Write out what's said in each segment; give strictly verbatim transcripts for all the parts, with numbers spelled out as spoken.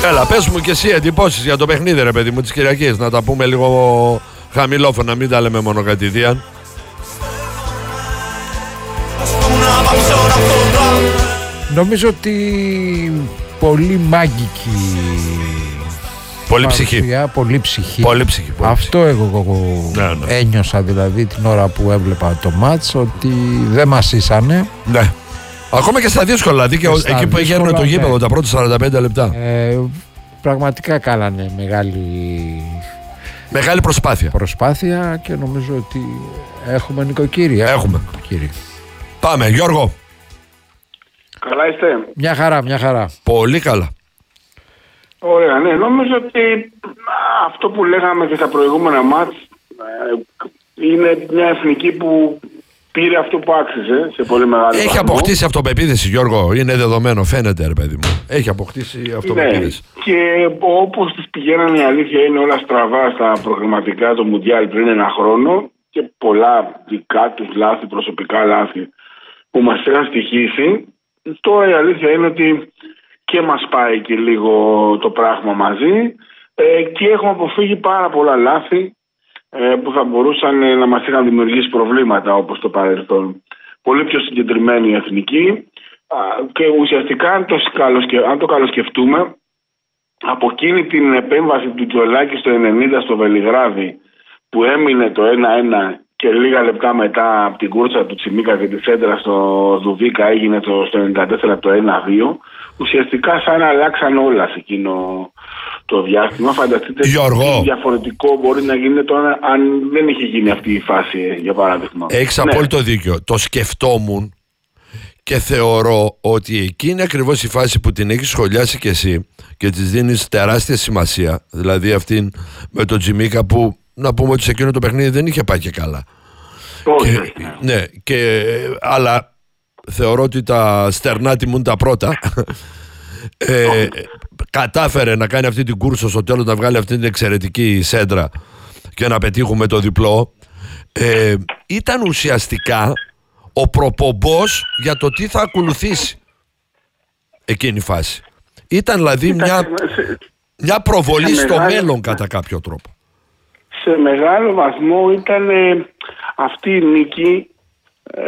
Έλα, πες μου και εσύ εντυπώσεις για το παιχνίδι, ρε παιδί μου, της Κυριακής. Να τα πούμε λίγο χαμηλόφωνα, μην τα λέμε μόνο κατηδίαν. Νομίζω ότι πολύ μάγικη. Πολύ ψυχή. Πολύ ψυχή. Πολύ ψυχή. Πολύ Αυτό εγώ, εγώ ναι, ναι. ένιωσα δηλαδή την ώρα που έβλεπα το μάτς, ότι δεν μας ήσανε. Ναι. Ακόμα και στα δύσκολα, δηλαδή και και εκεί που έγινε το γήπεδο, ναι. Τα πρώτα σαράντα πέντε λεπτά. Ε, πραγματικά κάνανε μεγάλη... Μεγάλη προσπάθεια. Προσπάθεια και νομίζω ότι έχουμε νοικοκύρια. Έχουμε. Νοικοκύρια. Πάμε, Γιώργο. Καλά είστε? Μια χαρά, μια χαρά. Πολύ καλά. Ωραία, ναι. Νομίζω ότι αυτό που λέγαμε και στα προηγούμενα μάτς είναι μια εθνική που πήρε αυτό που άξιζε σε πολύ μεγάλο βαθμό. Έχει αποκτήσει αυτοπεποίθηση, Γιώργο. Είναι δεδομένο, φαίνεται, ρε παιδί μου. Έχει αποκτήσει αυτοπεποίθηση. Ναι. Και όπως τις πηγαίνανε, η αλήθεια είναι όλα στραβά στα προγραμματικά του Μουντιάλ πριν ένα χρόνο και πολλά δικά τους λάθη, προσωπικά λάθη που μας είχαν στοιχήσει. Τώρα η αλήθεια είναι ότι και μας πάει και λίγο το πράγμα μαζί ε, και έχουμε αποφύγει πάρα πολλά λάθη ε, που θα μπορούσαν ε, να μας είχαν δημιουργήσει προβλήματα όπως το παρελθόν. Πολύ πιο συγκεντρωμένη η εθνική α, και ουσιαστικά αν το, καλοσκε, αν το καλοσκεφτούμε, από εκείνη την επέμβαση του Τζολάκη στο ενενήντα στο Βελιγράδι που έμεινε το ένα ένα και λίγα λεπτά μετά από την κούρσα του Τσιμίκα και τη σέντρα στο Δουβίκα έγινε το, στο ενενήντα τέσσερα το ένα δύο, ουσιαστικά σαν να αλλάξαν όλα σε εκείνο το διάστημα. Φανταστείτε τι διαφορετικό μπορεί να γίνει τώρα αν δεν είχε γίνει αυτή η φάση, για παράδειγμα. Έχεις ναι. απόλυτο δίκιο. Το σκεφτόμουν και θεωρώ ότι εκείνη είναι ακριβώς η φάση που την έχεις σχολιάσει κι εσύ και της δίνεις τεράστια σημασία. Δηλαδή αυτήν με τον Τσιμίκα που να πούμε ότι σε εκείνο το παιχνίδι δεν είχε πάει και καλά. Όχι. Και, ναι, και, αλλά θεωρώ ότι τα στερνά τιμούν τα πρώτα. ε, κατάφερε να κάνει αυτή την κούρσα στο τέλος, να βγάλει αυτή την εξαιρετική σέντρα και να πετύχουμε το διπλό. Ε, ήταν ουσιαστικά ο προπομπός για το τι θα ακολουθήσει εκείνη η φάση. Ήταν δηλαδή μια, μια προβολή στο μέλλον κατά κάποιο τρόπο. Σε μεγάλο βαθμό ήταν ε, αυτή η νίκη ε,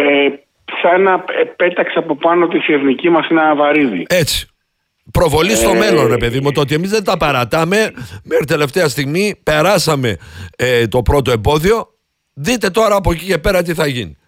σαν να πέταξε από πάνω της η εθνική μας ένα βαρύδι. Έτσι. Προβολή στο ε, μέλλον, ρε παιδί μου. Το ότι εμείς δεν τα παρατάμε μέχρι τελευταία στιγμή, περάσαμε ε, το πρώτο εμπόδιο. Δείτε τώρα από εκεί και πέρα τι θα γίνει.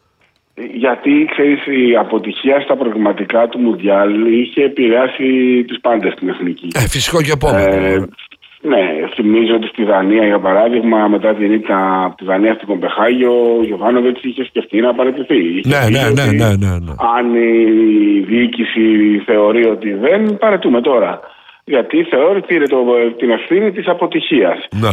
Γιατί, ξέρεις, η αποτυχία στα προγραμματικά του Μουντιάλ είχε επηρεάσει τους πάντες στην εθνική. Ε, φυσικό και επόμενο. Ε, ναι, θυμίζω ότι στη Δανία, για παράδειγμα, μετά την ήττα από τη Δανία στην Κομπεχάγιο, ο Γιωβάνοβιτς είχε σκεφτεί να παραιτηθεί. Ναι, ναι, ναι, ναι, ναι, ναι. Αν η διοίκηση θεωρεί ότι δεν, παραιτούμε τώρα. Γιατί θεωρεί ότι πήρε το, την ευθύνη της αποτυχίας ναι.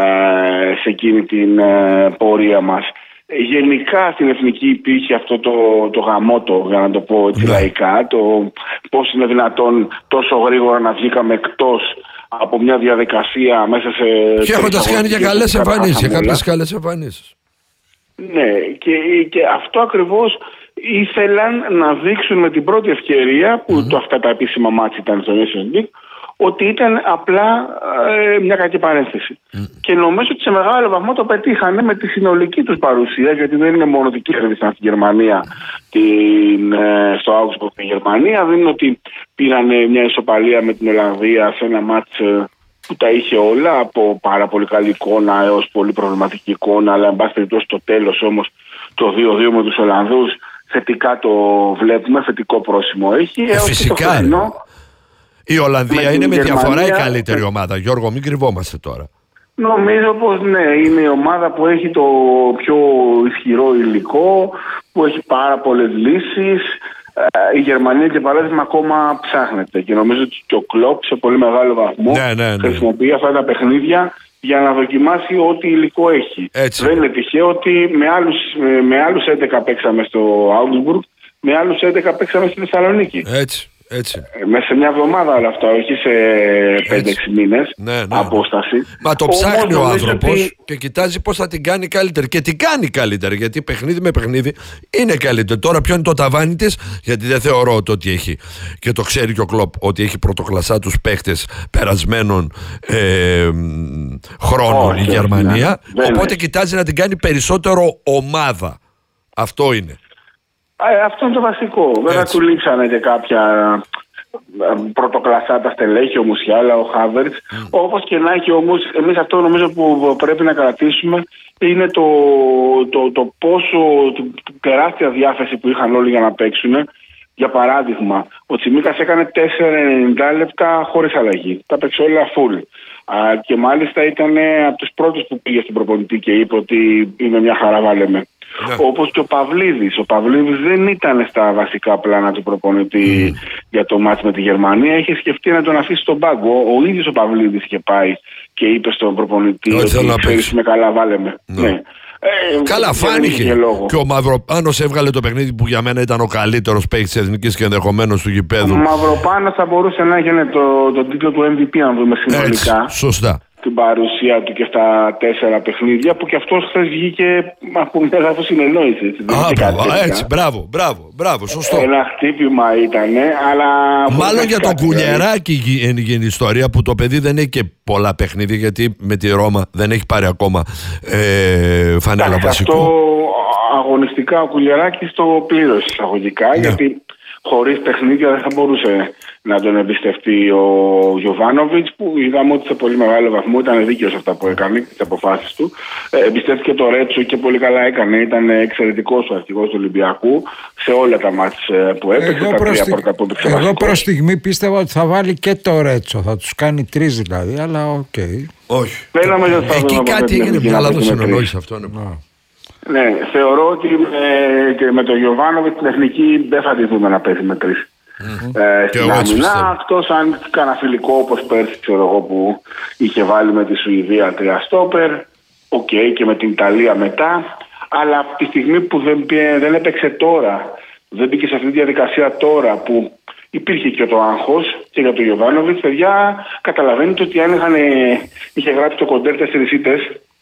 ε, σε εκείνη την ε, πορεία μας. Γενικά στην εθνική υπήρχε αυτό το, το γαμότο, για να το πω έτσι, ναι. λαϊκά, το πώς είναι δυνατόν τόσο γρήγορα να βγήκαμε εκτός από μια διαδικασία μέσα σε... Και έχοντας κάνει και καλές εμφανίσεις, και κάποιες καλές εμφανίσεις. Ναι, και, και αυτό ακριβώς ήθελαν να δείξουν με την πρώτη ευκαιρία, που mm-hmm. το, αυτά τα επίσημα μάτς ήταν στο Nations League, ότι ήταν απλά ε, μια κακή παρένθεση. Mm. Και νομίζω ότι σε μεγάλο βαθμό το πετύχανε με τη συνολική τους παρουσία, γιατί δεν είναι μόνο ότι κέρδισαν στη Γερμανία, την, ε, στο Augsburg τη Γερμανία, δεν είναι ότι πήραν μια ισοπαλία με την Ολλανδία σε ένα μάτς ε, που τα είχε όλα, από πάρα πολύ καλή εικόνα έως πολύ προβληματική εικόνα, αλλά εν πάση περιπτώσει στο τέλος όμως το δύο δύο με τους Ολλανδούς θετικά το βλέπουμε, θετικό πρόσημο έχει. Ε, φυσικά. Η Ολλανδία με είναι με Γερμανία, διαφορά η καλύτερη ομάδα. Γιώργο, μην κρυβόμαστε τώρα. Νομίζω πως ναι, είναι η ομάδα που έχει το πιο ισχυρό υλικό, που έχει πάρα πολλές λύσεις. Η Γερμανία, για παράδειγμα, ακόμα ψάχνεται και νομίζω ότι και ο Κλοπ σε πολύ μεγάλο βαθμό ναι, ναι, ναι. χρησιμοποιεί αυτά τα παιχνίδια για να δοκιμάσει ό,τι υλικό έχει. Έτσι. Δεν είναι τυχαίο ότι με άλλους, με άλλους έντεκα παίξαμε στο Augsburg, με άλλους έντεκα παίξαμε στη Θεσσαλονίκη. Έτσι. Έτσι. Μέσα σε μια εβδομάδα όλα αυτά, όχι σε πέντε έξι μήνες ναι, ναι, απόσταση. Μα το Όμως, ψάχνει ο άνθρωπος ότι... και κοιτάζει πώς θα την κάνει καλύτερη. Και την κάνει καλύτερη, γιατί παιχνίδι με παιχνίδι είναι καλύτερο. Τώρα ποιο είναι το ταβάνι της, γιατί δεν θεωρώ το ότι έχει, και το ξέρει και ο Κλοπ, ότι έχει πρωτοκλασσά τους παίχτες περασμένων ε, χρόνων oh, η Γερμανία. Ναι, οπότε κοιτάζει να την κάνει περισσότερο ομάδα. Αυτό είναι. Ε, αυτό είναι το βασικό. Βέβαια του λείψανε και κάποια πρωτοκλασσά τα στελέχη, ο Μουσιάλα, ο Χάβερτς. Mm. Όπως και να έχει όμως, εμείς αυτό νομίζω που πρέπει να κρατήσουμε είναι το, το, το πόσο το, το τεράστια διάθεση που είχαν όλοι για να παίξουν. Για παράδειγμα, ο Τσιμίκας έκανε τέσσερα ενενήντα λεπτά χωρίς αλλαγή. Τα παίξε όλα full. Α, και μάλιστα ήταν από τους πρώτους που πήγε στην προπονητή και είπε ότι είναι μια χαρά, βάλεμε. Yeah. Όπως και ο Παυλίδης. Ο Παυλίδης δεν ήταν στα βασικά πλάνα του προπονητή mm. για το μάτς με τη Γερμανία. Είχε σκεφτεί να τον αφήσει στον πάγκο. Ο ίδιος ο Παυλίδης είχε πάει και είπε στον προπονητή ότι ξέρεις με καλά, βάλεμε. Yeah. Ναι. Ε, Καλά, φάνηκε. Και, και ο Μαυροπάνος έβγαλε το παιχνίδι που για μένα ήταν ο καλύτερος παίκτης της Εθνικής και ενδεχομένως του γηπέδου. Ο Μαυροπάνος θα μπορούσε να έγινε το, το τίτλο του εμ βι πι, αν δούμε συνολικά. Έτσι, σωστά. Την παρουσία του και στα τέσσερα παιχνίδια, που και αυτός χθες βγήκε από μια λάθος συνεννόηση. Α, μπράβο, έτσι, μπράβο, μπράβο, μπράβο, σωστό. Ένα χτύπημα ήτανε, αλλά... Μάλλον για τον Κουλιεράκη γίνει η ιστορία, που το παιδί δεν έχει και πολλά παιχνίδια, γιατί με τη Ρώμα δεν έχει πάρει ακόμα ε, φανέλα βασικό. Αυτό αγωνιστικά ο Κουλιεράκης το πλήρωσε εισαγωγικά, yeah. γιατί χωρίς παιχνίδια δεν θα μπορούσε να τον εμπιστευτεί ο Γιοβάνοβιτς, που είδαμε ότι σε πολύ μεγάλο βαθμό ήταν δίκαιος αυτά που έκανε και τις αποφάσεις του. Ε, εμπιστεύτηκε το Ρέτσο και πολύ καλά έκανε. Ήταν εξαιρετικός ο αρχηγός του Ολυμπιακού σε όλα τα μάτς που έπαιξε. Εγώ, τα τρία πρώτα που έπαιξε. Εγώ προς στιγμή πίστευα ότι θα βάλει και το Ρέτσο. Θα τους κάνει τρεις δηλαδή, αλλά οκ. Okay. Όχι. Εκεί κάτι έγινε μια λάθος συνεννόηση αυτό. Ναι, θεωρώ ότι ε, και με τον Γιοβάνοβιτς την εθνική δεν θα τη δούμε να παίζει με τρεις. Mm-hmm. Ε, στην άμυνα, εκτός αν κάνα φιλικό όπως πέρσι, ξέρω εγώ, που είχε βάλει με τη Σουηδία τρία στόπερ, οκ, okay, και με την Ιταλία μετά, αλλά από τη στιγμή που δεν, δεν έπαιξε τώρα, δεν μπήκε σε αυτή τη διαδικασία τώρα που υπήρχε και το άγχος και για τον Γιοβάνοβιτς, παιδιά, καταλαβαίνετε ότι αν είχαν, είχε γράψει το κοντέρ τέσσερις ήττες,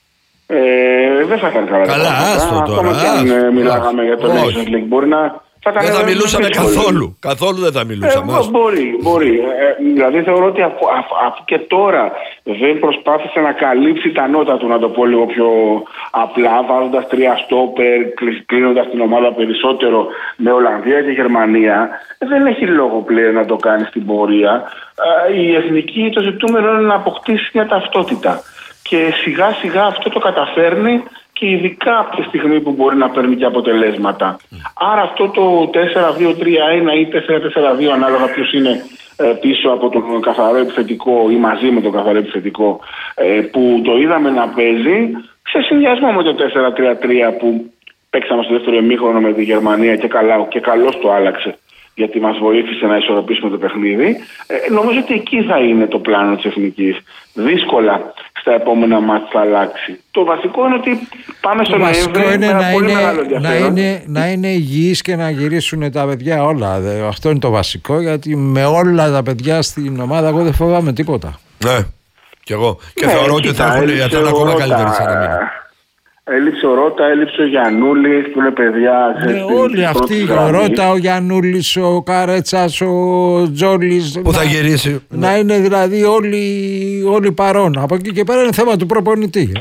Ε, δεν θα ήταν καλά. Καλά, άστο τώρα. Ακόμα και αν ε, μιλάγαμε για το Nations League, μπορεί να. Θα δεν θα μιλούσαμε καθόλου. Καθόλου δεν θα μιλούσαμε. Ε, μπορεί, μπορεί. Ε, δηλαδή θεωρώ ότι αφού, αφού, αφού και τώρα δεν προσπάθησε να καλύψει τα νότα του, να το πω λίγο πιο απλά, βάζοντας τρία στόπερ, κλείνοντας την ομάδα περισσότερο με Ολλανδία και Γερμανία, δεν έχει λόγο πλέον να το κάνει στην πορεία. Ε, η εθνική, το ζητούμενο είναι να αποκτήσει μια ταυτότητα. Και σιγά σιγά αυτό το καταφέρνει, και ειδικά από τη στιγμή που μπορεί να παίρνει και αποτελέσματα. Mm. Άρα αυτό το τέσσερα δύο τρία ένα ή τέσσερα τέσσερα δύο, ανάλογα ποιος είναι ε, πίσω από τον καθαρό επιθετικό ή μαζί με τον καθαρό επιθετικό, ε, που το είδαμε να παίζει, σε συνδυασμό με το τέσσερα τρία τρία που παίξαμε στο δεύτερο ημίχρονο με τη Γερμανία και, καλά, και καλώς το άλλαξε, γιατί μας βοήθησε να ισορροπήσουμε το παιχνίδι. Ε, νομίζω ότι εκεί θα είναι το πλάνο της εθνικής. Δύσκολα στα επόμενα μάτς θα αλλάξει. Το βασικό είναι ότι πάμε στο Νοέμβρη με ένα πολύ είναι, μεγάλο ενδιαφέρον. Να είναι, να είναι υγιείς και να γυρίσουν τα παιδιά όλα. Αυτό είναι το βασικό, γιατί με όλα τα παιδιά στην ομάδα εγώ δεν φοβάμαι τίποτα. Ναι, κι εγώ. Και ναι, θεωρώ ότι θα έχουν ήταν ακόμα καλύτερη σαν Έλειψε ο Ρώτα, έλειψε ο Γιαννούλης που είναι παιδιά. Ναι, όλοι αυτοί, ο Ρώτα, ο Γιαννούλης, ο Καρέτσας, ο Τζόλης. Που θα γυρίσει. Να είναι δηλαδή όλοι, όλοι παρόν. Από εκεί και πέρα είναι θέμα του προπονητή.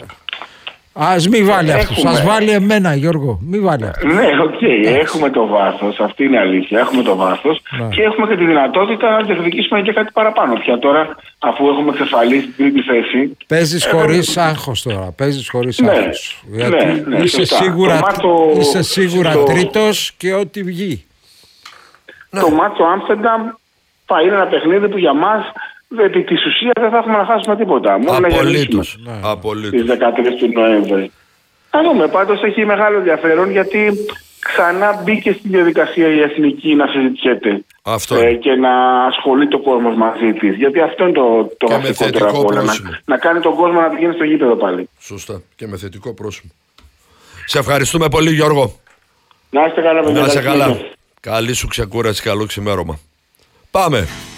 Ας μην βάλει αυτούς, ας βάλει εμένα, Γιώργο, μην βάλει αυτούς. Ναι, οκ, okay. Έχουμε το βάθος, αυτή είναι αλήθεια, έχουμε το βάθος, ναι. Και έχουμε και τη δυνατότητα να διεκδικήσουμε και κάτι παραπάνω πια τώρα, αφού έχουμε εξασφαλίσει την τρίτη θέση. Παίζεις ε, χωρίς ε, άγχος τώρα, παίζεις χωρίς ναι, άγχος, γιατί ναι, ναι, είσαι σωστά. σίγουρα, το είσαι σίγουρα το... τρίτος και ό,τι βγει. Το ναι. μάτσο Άμστερνταμ θα είναι ένα παιχνίδι που για μας, επί της ουσίας δεν θα έχουμε να χάσουμε τίποτα. Μόνο απολύτως. Να απολύτως. Στις δεκατρείς του Νοέμβρη. Θα δούμε. Πάντως έχει μεγάλο ενδιαφέρον, γιατί ξανά μπήκε στη διαδικασία η εθνική να συζητιέται. Αυτό. Ε, και να ασχολείται ο κόσμος μαζί της. Γιατί αυτό είναι το, το βασικότερο από όλα. Να, να κάνει τον κόσμο να πηγαίνει στο γήπεδο πάλι. Σωστά. Και με θετικό πρόσημο. Σε ευχαριστούμε πολύ, Γιώργο. Να είστε καλά, παιδιά. Να είστε καλά. Καλή σου ξεκούραση, καλό ξημέρωμα. Πάμε.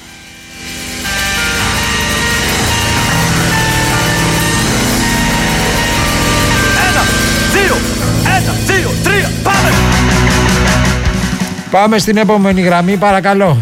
Ένα, δύο, ένα, δύο, τρία, πάμε! Πάμε στην επόμενη γραμμή, παρακαλώ.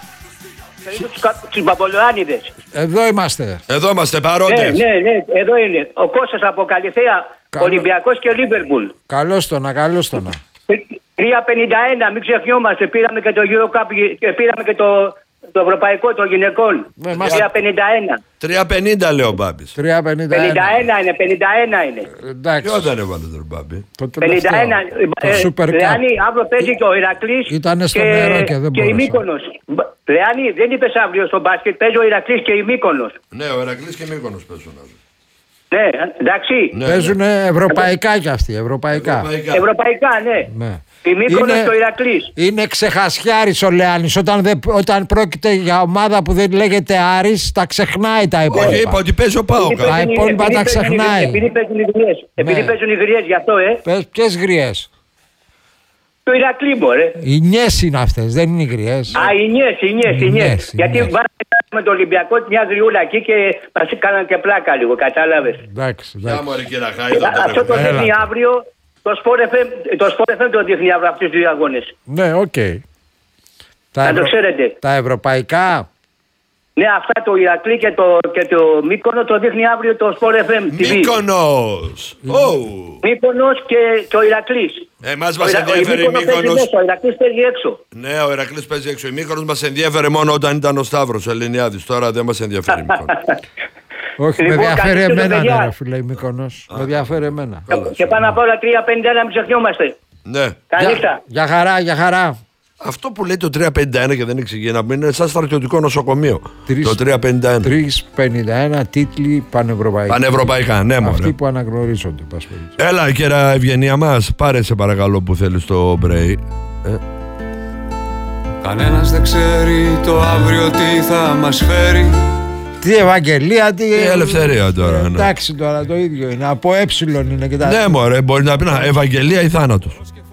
Τους Μπαμπολοάνιδες. Εδώ είμαστε. Εδώ είμαστε Ναι, παρόντες. ναι, ναι, εδώ είναι. Ο Κώστας από Καλυθέα, Καλό. Ολυμπιακός και Λίβερπουλ. Καλώς το να, καλώς το να. τρία πενήντα ένα, μην ξεχνιόμαστε. Πήραμε και το Euro Cup και πήραμε και το, το Ευρωπαϊκό των γυναικών. Ναι, μας- τρία πενήντα ένα. τρία πενήντα λέει ο Μπάμπης. τρία πενήντα πενήντα ένα. ένα είναι, πενήντα ένα είναι. Εντάξει. Ποιο δεν έβαλε τον Μπάμπη. Το πενήντα ένα. τελευταίο. Το Super Cup. Λεάνη, αύριο παίζει και ο Ηρακλής Ήτανε στο νερό και δεν και η μπόρεσα. Μύκονος. Λεάνη, δεν είπες αύριο στο μπάσκετ, παίζει ο Ηρακλής και η Μύκονος. Ναι, ο Ερακλής και Μύκονος παίζουν. Ναι, εντάξει. Ναι, Παίζουν ευρωπαϊκά κι αυτοί, ευρωπαϊκά. Ευρωπαϊκά. Ευρωπαϊκά, ναι. Ναι. Η Μύκονος Είναι- και ο Ηρακλής. Είναι ξεχασιάρης ο Λεάνης. Όταν, δεν- όταν πρόκειται για ομάδα που δεν λέγεται Άρης, τα ξεχνάει τα Όχι, είπα υπόλοιπα. ότι παίζει ο Πάοκ. Επειδή Τα παίζουν οι- υπόλοιπα επειδή τα παίζουν οι- ξεχνάει. Επειδή παίζουν οι γριές. Επειδή Ναι. παίζουν οι γριές γι' αυτό, ε. Πες, ποιες γριές. Το Ηρακλή, μωρέ. Οι νιές είναι αυτές, δεν είναι οι γριές. Α, οι νιές, οι νιές, Οι οι νιές, νιές. οι Γιατί νιές. βάλαμε με το Ολυμπιακό μια γριούλα εκεί και μας έκαναν και πλάκα λίγο, κατάλαβες. Εντάξει, Για εντάξει. μωρέ κύριε Χάιδα, Α, το Αυτό το τρέχουμε. δείχνει Έλα. αύριο. Το Sport εφ εμ, το Sport εφ εμ το δείχνει αύριο αυτούς τους δύο αγώνες. Ναι, οκ. Τα, Να το ξέρετε. τα ευρωπαϊκά. Ναι, αυτά το Ηρακλή και το, και το Μύκονο το δείχνει αύριο το Sport εφ εμ τι βι. Μύκονος. Ω. Μύκονος και το Ηρακλής. Εμάς Ο μας Ηρα- ο ενδιαφέρει η Μύκονος παίζει Μύκονος. μέσα, ο Ηρακλής παίζει έξω. Ναι, ο Ερακλής παίζει έξω. Η Μύκονος μας ενδιαφέρε μόνο όταν ήταν ο Σταύρος ο Ελληνιάδης. Τώρα δεν μας ενδιαφέρει η Μύκονος. Όχι, Λοιπόν, με ενδιαφέρει καλή εμένα, παιδιά. ναι, ρε φίλε, η Μύκονος. Με ενδιαφέρει εμένα. Και πάνω απ' όλα τρία πενήντα ένα μην ξεχνιόμαστε. Ναι. Καλή Για, νύχτα. για χαρά, για χαρά. Αυτό που λέει το τρία πενήντα ένα και δεν εξηγεί να είναι σαν στρατιωτικό νοσοκομείο. Τρεις- Το τρία πενήντα ένα. τρία πενήντα ένα τίτλοι πανευρωπαϊκοί. Πανευρωπαϊκά, ναι, μωρέ. Αυτοί που αναγνωρίζονται, πας περιπτώσει. Έλα, κέρα Ευγενία μας, πάρε σε παρακαλώ που θέλεις το μπρέι. Ε, Κανένας δεν ξέρει το αύριο τι θα μας φέρει. Τι Ευαγγελία, τι. Η ελευθερία τώρα, ναι. Εντάξει τώρα το ίδιο είναι. Από ε είναι και τα. ναι, μωρέ, μπορεί να πει να, Ευαγγελία ή θάνατος.